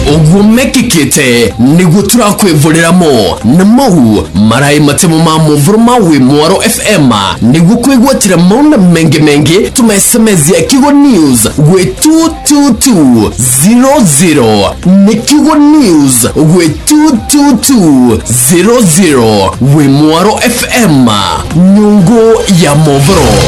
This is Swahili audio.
ugumekikite nigo turakwevoreramo namahu marayi matemo mamovuruma we Mwaro FM nigo kwegwatira mauna menge tumesemezi ya Kigo News we 22200 ni Kigo News we 22200 we Mwaro FM nyungu ya Movro.